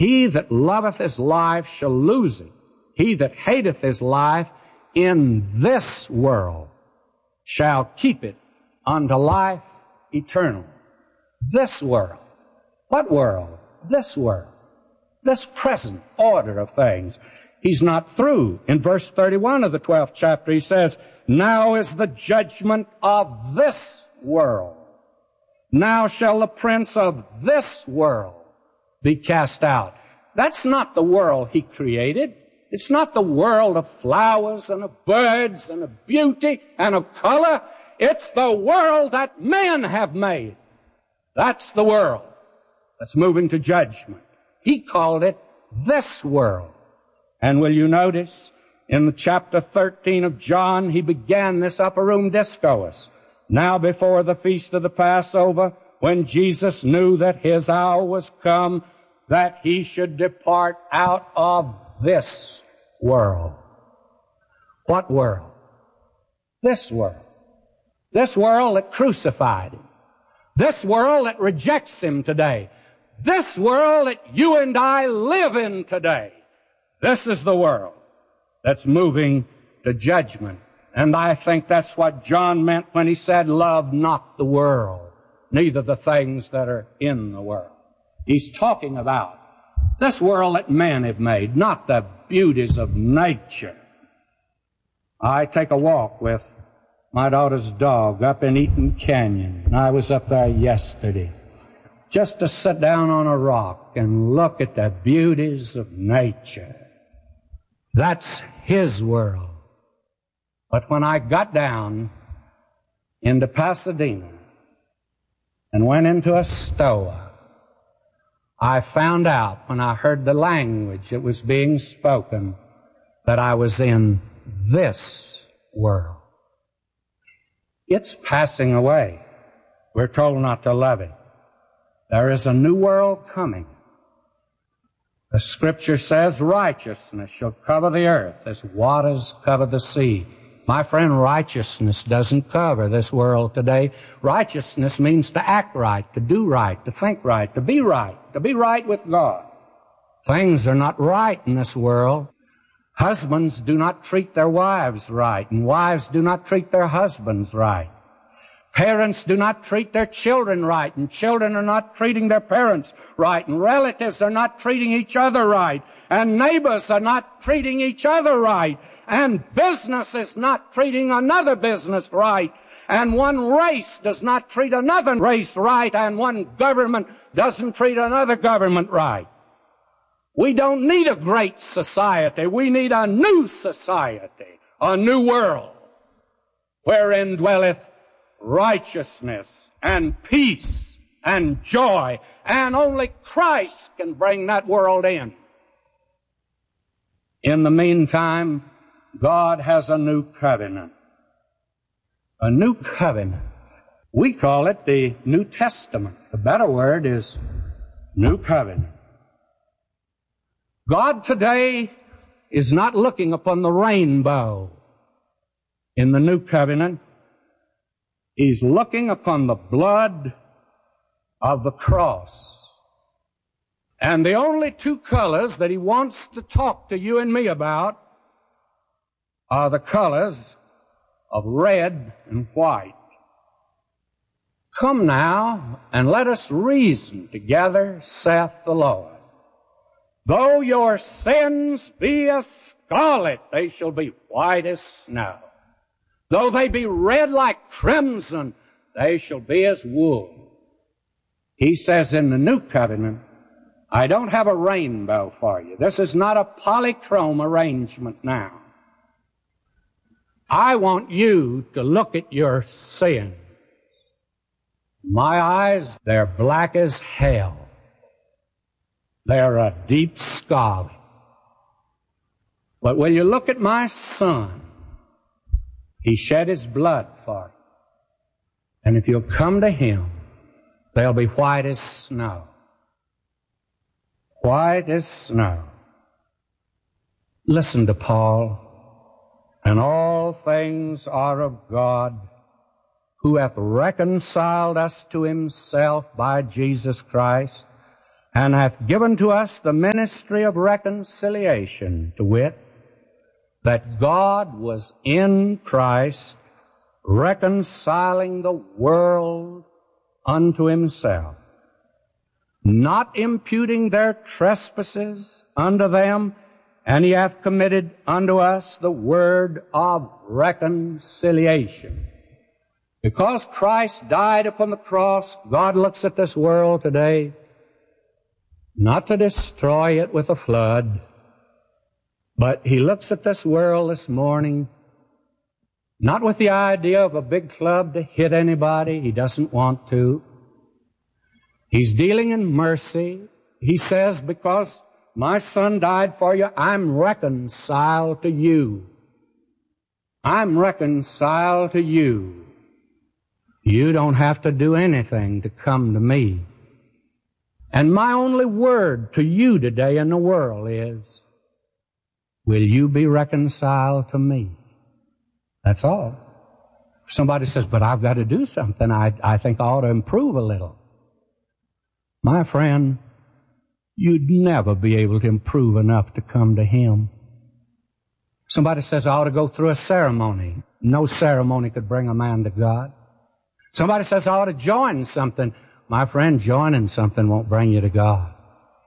He that loveth his life shall lose it. He that hateth his life in this world shall keep it unto life eternal. This world. What world? This world. This present order of things. He's not through. In verse 31 of the 12th chapter, he says, now is the judgment of this world. Now shall the prince of this world be cast out. That's not the world he created. It's not the world of flowers and of birds and of beauty and of color. It's the world that men have made. That's the world that's moving to judgment. He called it this world. And will you notice, in chapter 13 of John, he began this upper room discourse. Now before the feast of the Passover, when Jesus knew that his hour was come, that he should depart out of this world. What world? This world. This world that crucified him. This world that rejects him today. This world that you and I live in today. This is the world that's moving to judgment. And I think that's what John meant when he said, love not the world, neither the things that are in the world. He's talking about this world that men have made, not the beauties of nature. I take a walk with my daughter's dog up in Eaton Canyon. I was up there yesterday just to sit down on a rock and look at the beauties of nature. That's his world. But when I got down into Pasadena and went into a store, I found out when I heard the language that was being spoken that I was in this world. It's passing away. We're told not to love it. There is a new world coming. The Scripture says righteousness shall cover the earth as waters cover the sea. My friend, righteousness doesn't cover this world today. Righteousness means to act right, to do right, to think right, to be right with God. Things are not right in this world. Husbands do not treat their wives right, and wives do not treat their husbands right. Parents do not treat their children right, and children are not treating their parents right, and relatives are not treating each other right, and neighbors are not treating each other right, and business is not treating another business right, and one race does not treat another race right, and one government doesn't treat another government right. We don't need a great society. We need a new society, a new world, wherein dwelleth righteousness and peace and joy, and only Christ can bring that world in. In the meantime, God has a new covenant. A new covenant. We call it the New Testament. The better word is New Covenant. God today is not looking upon the rainbow in the New Covenant. He's looking upon the blood of the cross. And the only two colors that he wants to talk to you and me about are the colors of red and white. Come now, and let us reason together, saith the Lord. Though your sins be as scarlet, they shall be white as snow. Though they be red like crimson, they shall be as wool. He says in the New Covenant, I don't have a rainbow for you. This is not a polychrome arrangement now. I want you to look at your sins. My eyes, they're black as hell. They're a deep scarlet. But when you look at my Son, He shed His blood for you. And if you'll come to Him, they'll be white as snow. White as snow. Listen to Paul. And all things are of God, who hath reconciled us to Himself by Jesus Christ, and hath given to us the ministry of reconciliation, to wit, that God was in Christ, reconciling the world unto himself, not imputing their trespasses unto them, and he hath committed unto us the word of reconciliation. Because Christ died upon the cross, God looks at this world today not to destroy it with a flood, but he looks at this world this morning not with the idea of a big club to hit anybody. He doesn't want to. He's dealing in mercy. He says, because my Son died for you, I'm reconciled to you. I'm reconciled to you. You don't have to do anything to come to me. And my only word to you today in the world is, will you be reconciled to me? That's all. Somebody says, but I've got to do something. I think I ought to improve a little. My friend, you'd never be able to improve enough to come to him. Somebody says, I ought to go through a ceremony. No ceremony could bring a man to God. Somebody says, I ought to join something. My friend, joining something won't bring you to God.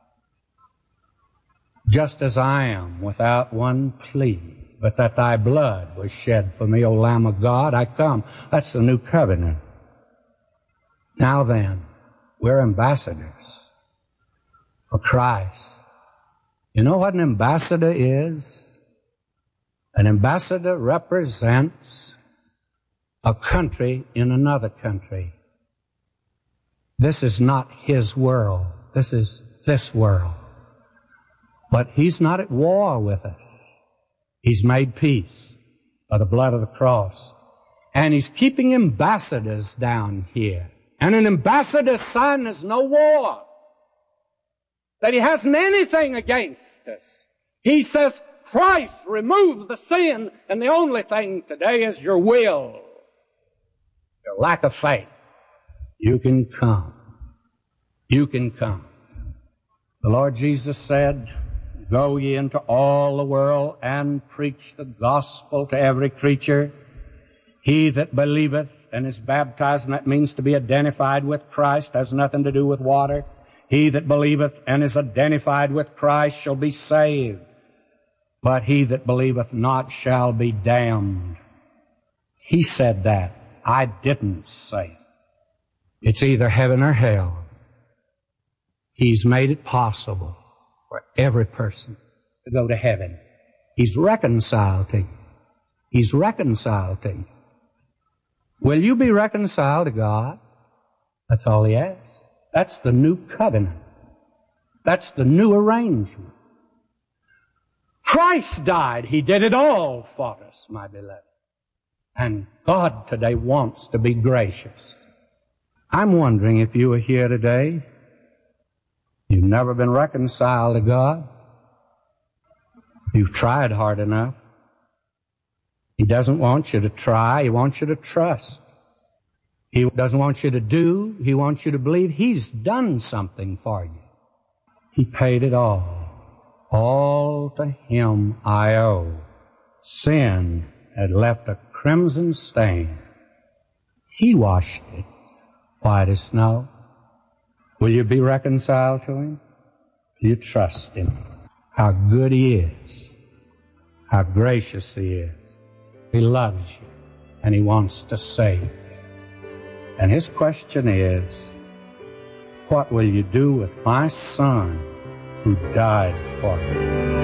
Just as I am, without one plea, but that thy blood was shed for me, O Lamb of God, I come. That's the new covenant. Now then, we're ambassadors for Christ. You know what an ambassador is? An ambassador represents a country in another country. This is not his world. This is this world. But he's not at war with us. He's made peace by the blood of the cross. And he's keeping ambassadors down here. And an ambassador's sign is no war. That he hasn't anything against us. He says, Christ, remove the sin, and the only thing today is your will. Your lack of faith. You can come. You can come. The Lord Jesus said, go ye into all the world and preach the gospel to every creature. He that believeth and is baptized, and that means to be identified with Christ, has nothing to do with water. He that believeth and is identified with Christ shall be saved. But he that believeth not shall be damned. He said that. I didn't say it. It's either heaven or hell. He's made it possible for every person to go to heaven. He's reconciled to you. He's reconciled to you. Will you be reconciled to God? That's all he asks. That's the new covenant. That's the new arrangement. Christ died. He did it all for us, my beloved. And God today wants to be gracious. I'm wondering if you are here today, you've never been reconciled to God. You've tried hard enough. He doesn't want you to try. He wants you to trust. He doesn't want you to do. He wants you to believe He's done something for you. He paid it all. All to Him I owe. Sin had left a crimson stain. He washed it white as snow. Will you be reconciled to Him? Do you trust Him? How good He is. How gracious He is. He loves you, and He wants to save you. And His question is, what will you do with my Son who died for you?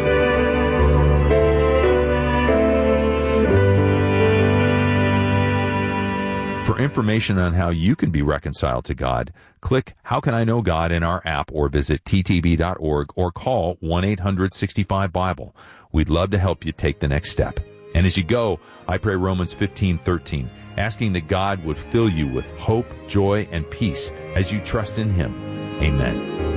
For information on how you can be reconciled to God, click How Can I Know God in our app or visit ttb.org or call 1-800-65-BIBLE. We'd love to help you take the next step. And as you go, I pray Romans 15:13, asking that God would fill you with hope, joy, and peace as you trust in Him. Amen.